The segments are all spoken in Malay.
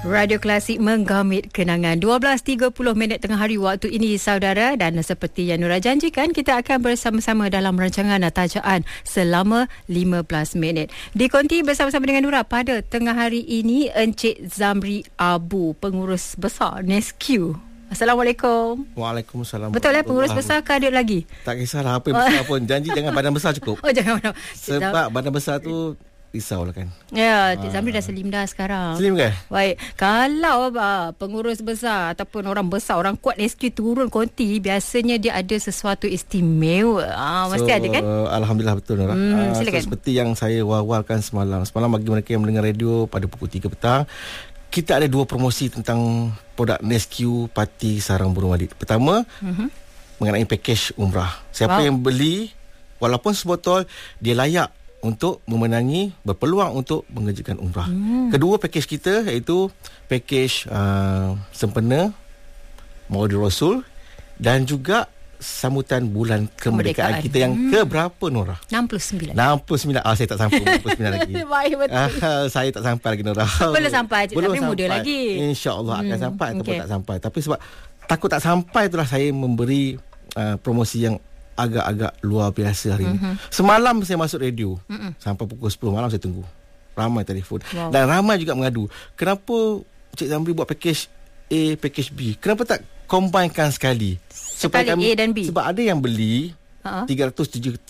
Radio Klasik menggamit kenangan 12.30 tengah hari waktu ini saudara, dan seperti yang Nura janjikan, kita akan bersama-sama dalam rancangan tajaan selama 15 minit. Dikonti bersama-sama dengan Nura pada tengah hari ini Encik Zamri Abu, pengurus besar Nescue. Assalamualaikum. Waalaikumsalam. Betul pengurus besar ke ada lagi? Tak kisahlah apa yang besar pun. Janji jangan badan besar cukup. Oh, jangan badan. Sebab badan besar tu risaulah kan. Ya, Cik Zamri dah slim dah sekarang. Slim ke? Baik. Kalau pengurus besar ataupun orang besar, orang kuat Nescue turun konti, biasanya dia ada sesuatu istimewa. Mesti ada kan? Alhamdulillah betul Nora. Silakan. Seperti yang saya war-warkan semalam. Semalam bagi mereka yang mendengar radio pada pukul 3 petang, kita ada 2 promosi tentang produk Nescue Parti Sarang Burung Madid. Pertama, mengenai pakej umrah. Siapa yang beli walaupun sebotol, dia layak untuk memenangi, berpeluang untuk mengerjakan umrah. Kedua pakej kita iaitu pakej sempena Maulid Rasul dan juga sambutan bulan kemerdekaan kita yang keberapa Nora? 69. Saya tak sampai 69 lagi. Baik, betul. Saya tak sampai lagi Nora. Belum sampai, tapi muda lagi. InsyaAllah akan sampai ataupun tak sampai. Tapi sebab takut tak sampai, itulah saya memberi promosi yang agak-agak luar biasa hari ini. Semalam saya masuk radio sampai pukul 10 malam saya tunggu. Ramai telefon. Dan ramai juga mengadu. Kenapa Cik Zamri buat pakej A, pakej B? Kenapa tak combinekan sekali? Sekali A dan B. Sebab ada yang beli 375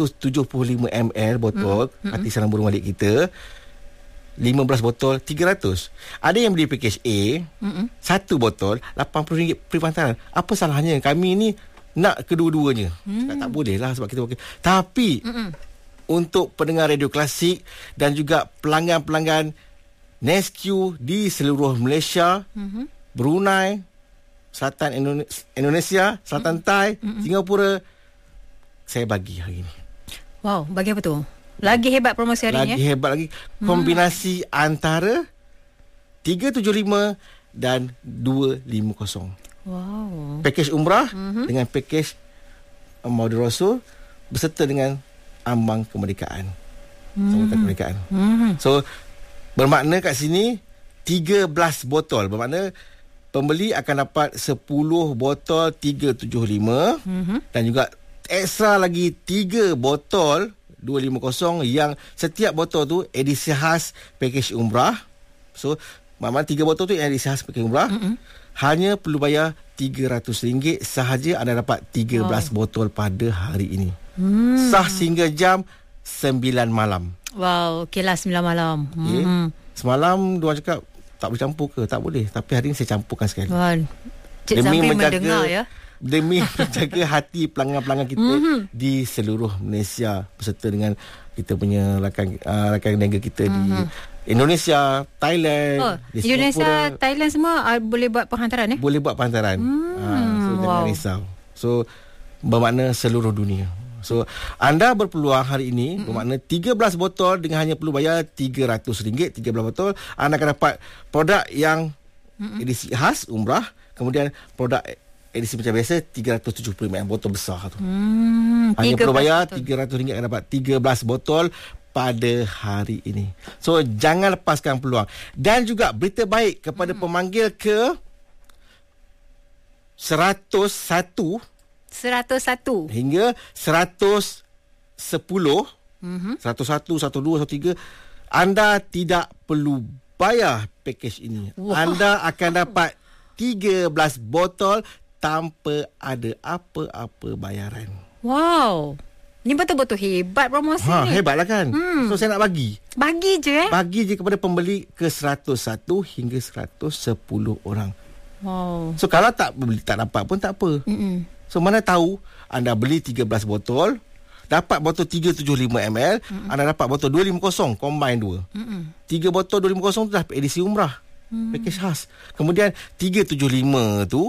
ml botol Parti Sarang Burung Madid kita, 15 botol 300. Ada yang beli pakej A, satu botol RM80 free hantaran. Apa salahnya? Kami ni nak kedua-duanya. Tak boleh lah sebab kita tapi untuk pendengar radio klasik dan juga pelanggan-pelanggan Nescue di seluruh Malaysia, Brunei, Selatan Indonesia, Selatan Thai, Singapura, saya bagi hari ini. Wow, bagi apa tu? Lagi hebat promosi hari ini. Lagi hebat lagi. Kombinasi antara 375 dan 250. Wow. Pakej umrah dengan pakej Maulid Rasul beserta dengan ambang kemerdekaan. Sambutan kemerdekaan. So bermakna kat sini 13 botol. Bermakna pembeli akan dapat 10 botol 375 dan juga ekstra lagi 3 botol 250 yang setiap botol tu edisi khas pakej umrah. So maknanya 3 botol tu edisi khas pakej umrah. Hanya perlu bayar RM300 sahaja anda dapat 13 botol pada hari ini. Sah sehingga jam 9 malam. Wow, okeylah 9 malam. Semalam diorang cakap tak boleh campur ke? Tak boleh. Tapi hari ini saya campurkan sekali. Cik Zamri mendengar ya. Demi menjaga hati pelanggan-pelanggan kita di seluruh Malaysia beserta dengan kita punya rakan niaga kita di Indonesia, Thailand, di Indonesia, Thailand semua boleh buat penghantaran Boleh buat penghantaran. So jangan risau. So bermakna seluruh dunia. So anda berpeluang hari ini, bermakna 13 botol dengan hanya perlu bayar RM300, 13 botol anda akan dapat produk yang edisi khas umrah, kemudian produk edisi macam biasa 370 ml botol besar tu. Hanya perlu bayar RM300 akan dapat 13 botol pada hari ini. So jangan lepaskan peluang. Dan juga berita baik kepada pemanggil ke 101 hingga 110 101, 102, 103 anda tidak perlu bayar pakej ini. Anda akan dapat 13 botol tanpa ada apa-apa bayaran. Wow. Ni betul-betul hebat promosi ni. Hebatlah kan. So saya nak bagi. Bagi je Bagi je kepada pembeli ke 101 hingga 110 orang. Wow. So kalau tak beli, tak dapat pun tak apa. So mana tahu anda beli 13 botol, dapat botol 375 ml, anda dapat botol 250 combine 2. 3 botol 250 tu dah edisi umrah. Pakej khas. Kemudian 375 tu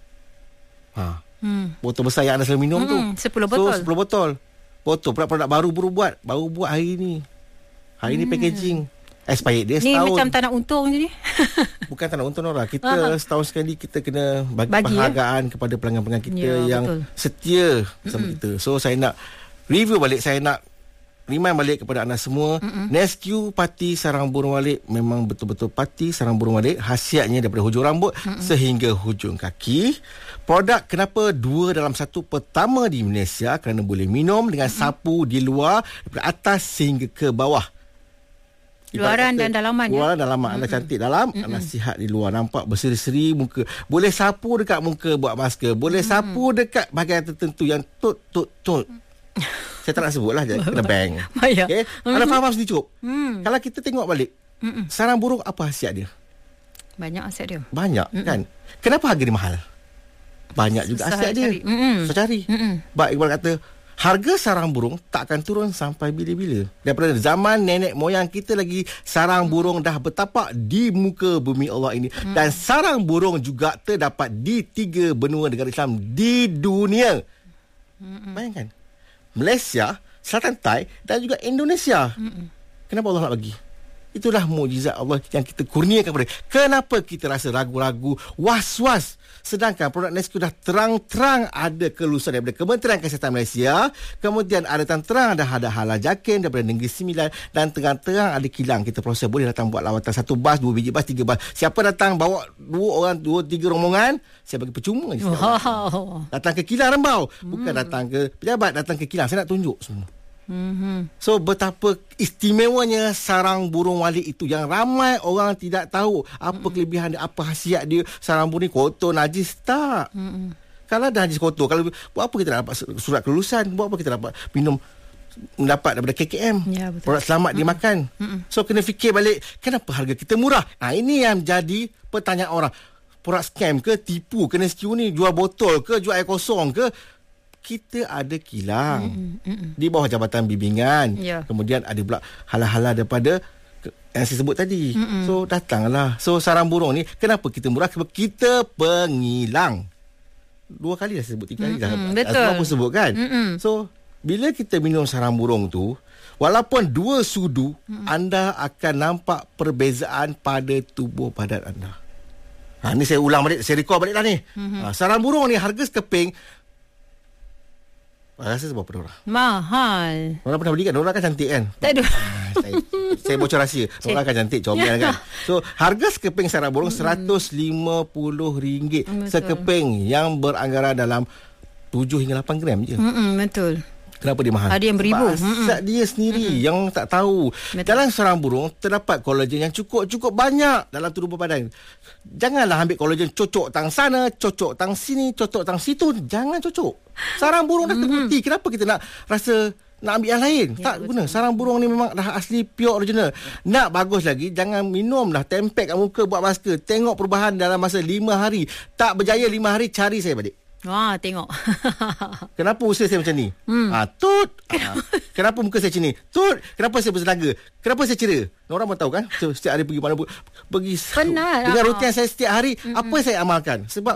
botol besar yang anda selalu minum tu 10 botol. So 10 botol. Botol produk baru buat hari ni. Hari ni packaging. Expired dia setahun. Ni macam tak nak untung je ni. Bukan tak nak untung Nora. Kita setahun sekali kita kena bagi penghargaan kepada pelanggan-pelanggan kita yang betul. Setia sama kita. So saya nak review balik, saya nak remind balik kepada anda semua, Nesque Parti Sarang Burung Walet memang betul-betul parti sarang burung walet. Khasiatnya daripada hujung rambut sehingga hujung kaki. Produk kenapa 2 dalam 1 pertama di Malaysia, kerana boleh minum dengan sapu di luar daripada atas sehingga ke bawah. Luaran dan dalaman. Luaran dan dalaman. Anda cantik dalam, anda sihat di luar. Nampak berseri-seri muka. Boleh sapu dekat muka buat masker. Boleh sapu dekat bahagian tertentu yang tut. Saya tak nak sebut lah, kena bang. Okay? Anda faham sendiri cukup. Kalau kita tengok balik, sarang burung apa khasiat dia? Banyak khasiat dia. Banyak kan? Kenapa harga dia mahal? Banyak juga khasiat dia. Susah cari. Baik, Iqbal kata, harga sarang burung tak akan turun sampai bila-bila. Daripada zaman nenek moyang kita lagi, sarang burung dah bertapak di muka bumi Allah ini. Dan sarang burung juga terdapat di 3 benua negara Islam di dunia. Bayangkan, Malaysia, Selatan Thai dan juga Indonesia. Kenapa Allah nak bagi? Itulah mukjizat Allah yang kita kurniakan kepada. Kenapa kita rasa ragu-ragu, was-was, sedangkan produk Nesque dah terang-terang ada kelulusan daripada Kementerian Kesihatan Malaysia, kemudian ada terang ada halal jakin daripada Negeri Sembilan, dan terang-terang ada kilang. Kita proses, boleh datang buat lawatan 1 bas, 2 biji bas, 3 bas. Siapa datang bawa 2 orang, 2-3 rombongan, saya bagi percuma je. Datang ke kilang Rembau, bukan datang ke pejabat, datang ke kilang. Saya nak tunjuk semua. So betapa istimewanya sarang burung walet itu, yang ramai orang tidak tahu apa kelebihan dia, apa khasiat dia. Sarang burung ni kotor, najis tak. Kalau dah najis kotor, kalau buat apa kita dapat surat kelulusan? Buat apa kita dapat mendapat daripada KKM? Ya, produk selamat dimakan. So kena fikir balik, kenapa harga kita murah? Ini yang jadi pertanyaan orang. Produk scam ke, tipu ke Nesque ni? Jual botol ke, jual air kosong ke? Kita ada kilang di bawah Jabatan Bimbingan. Kemudian ada pula hala-hala daripada yang saya sebut tadi. So datanglah. So sarang burung ni kenapa kita murah? Sebab kita pengilang. 2 kali dah saya sebut, 3 kali dah. Betul. Apa sebut kan? So bila kita minum sarang burung tu, walaupun 2 sudu, anda akan nampak perbezaan pada tubuh badan anda. Ni saya ulang balik, saya rekod balik dah ni. Sarang burung ni harga sekeping, rasa sebab apa orang? Mahal. Orang pernah beli kan? Orang kan cantik kan? Tak ada. Saya bocor rahsia. Orang kan cantik, comel kan? So, harga sekeping sarang burung RM150. Sekeping yang beranggaran dalam 7 hingga 8 gram je. Betul. Kenapa dia mahal? Ada yang beribu. Pasal dia sendiri yang tak tahu. Dalam sarang burung terdapat kolagen yang cukup banyak dalam tubuh badan. Janganlah ambil kolagen cocok tang sana, cocok tang sini, cocok tang situ. Jangan cocok. Sarang burung dah terbukti. Kenapa kita nak rasa nak ambil yang lain? Tak guna. Sarang burung ni memang dah asli, pure original. Nak bagus lagi, jangan minum dah tempek kat muka buat masker. Tengok perubahan dalam masa 5 hari. Tak berjaya 5 hari, cari saya balik. Wah, tengok. Kenapa usaha saya macam ni? Tut. Kenapa muka saya macam ni? Tut. Kenapa saya bertenaga? Kenapa saya ceria? Orang pun tahu kan? Setiap hari pergi mana pun. Penat. Dengan rutin saya setiap hari, apa yang saya amalkan? Sebab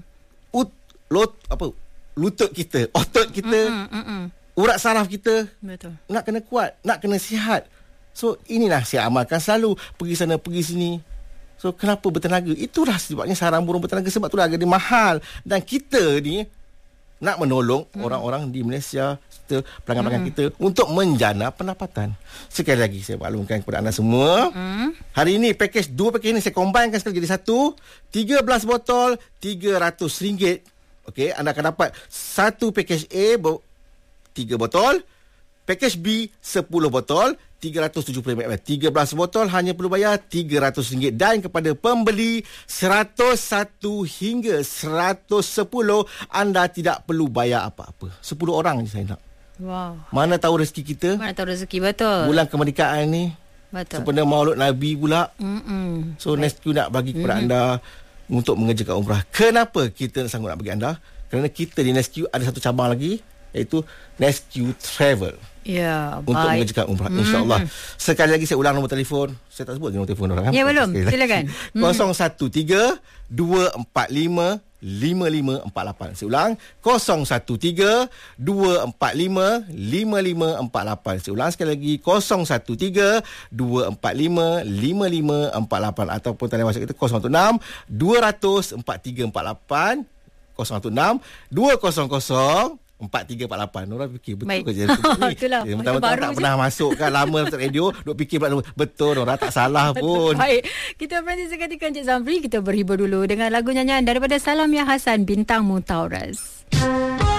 lutut kita, otot kita, urat saraf kita, betul, nak kena kuat, nak kena sihat. So inilah saya amalkan selalu. Pergi sana, pergi sini. So kenapa bertenaga? Itulah sebabnya sarang burung bertenaga. Sebab tu harga dia mahal. Dan kita ni nak menolong orang-orang di Malaysia, pelanggan-pelanggan kita untuk menjana pendapatan. Sekali lagi saya maklumkan kepada anda semua, hari ini dua pakej ini saya combinekan sekali jadi satu. 13 botol RM300. Okey, anda akan dapat satu pakej A 3 botol, pakej B 10 botol, 370ml. 13 botol hanya perlu bayar RM300. Dan kepada pembeli 101 hingga 110, anda tidak perlu bayar apa-apa. 10 orang je saya nak. Wow. Mana tahu rezeki kita? Mana tahu rezeki, betul. Bulan kemerdekaan ni, betul, sempena Maulud Nabi pula. So Nesque nak bagi kepada anda untuk mengerjakan umrah. Kenapa kita sanggup nak bagi anda? Kerana kita di Nesque ada satu cabang lagi, iaitu Nesque Travel. Ya, untuk mengerjakan umrah, insya-Allah. Sekali lagi saya ulang nombor telefon. Saya tak sebut nombor telefon orang kan? Ya, belum. Silakan. 013-245-5548. Saya ulang, 013-245-5548. Saya ulang sekali lagi, 013-245-5548. Ataupun talian WhatsApp kita 016-200-4348, 016-200 4348. Nora fikir betul Baik. ke je ni. Itulah, Mentang-mentang baru tak je. pernah masuk kan lama dalam radio, duk fikir pula betul Nora tak salah pun. Baik, kita berhenti seketika Encik Zamri. Kita berhibur dulu dengan lagu nyanyian daripada Salamiah Hasan, Bintang Mutauras.